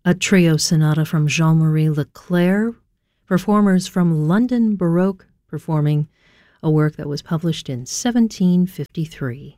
A trio sonata from Jean-Marie Leclerc, performers from London Baroque performing a work that was published in 1753.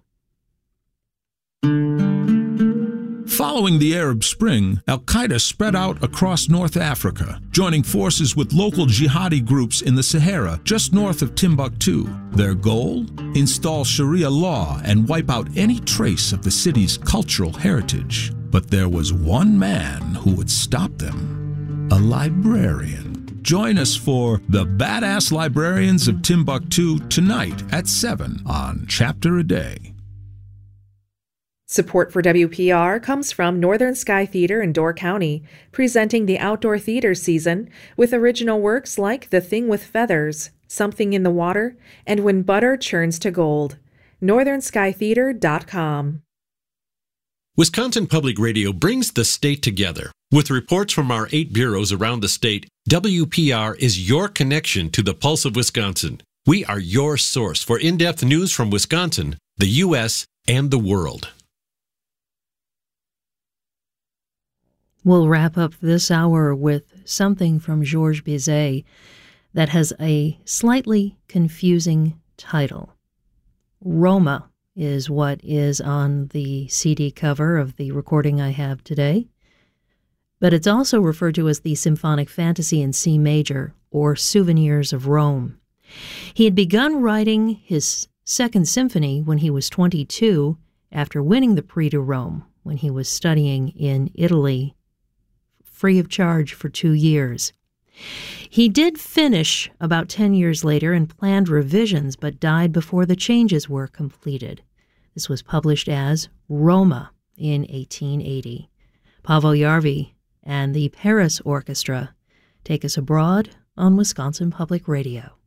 Following the Arab Spring, al-Qaeda spread out across North Africa, joining forces with local jihadi groups in the Sahara just north of Timbuktu. Their goal? Install Sharia law and wipe out any trace of the city's cultural heritage. But there was one man who would stop them: a librarian. Join us for The Badass Librarians of Timbuktu tonight at 7 on Chapter a Day. Support for WPR comes from Northern Sky Theater in Door County, presenting the outdoor theater season with original works like The Thing with Feathers, Something in the Water, and When Butter Churns to Gold. NorthernSkyTheater.com. Wisconsin Public Radio brings the state together. With reports from our 8 bureaus around the state, WPR is your connection to the pulse of Wisconsin. We are your source for in-depth news from Wisconsin, the U.S., and the world. We'll wrap up this hour with something from Georges Bizet that has a slightly confusing title. Roma is what is on the CD cover of the recording I have today, but it's also referred to as the Symphonic Fantasy in C major, or Souvenirs of Rome. He had begun writing his second symphony when he was 22, after winning the Prix de Rome when he was studying in Italy free of charge for 2 years. He did finish about 10 years later and planned revisions, but died before the changes were completed. This was published as Roma in 1880. Pavel Järvi and the Paris Orchestra take us abroad on Wisconsin Public Radio.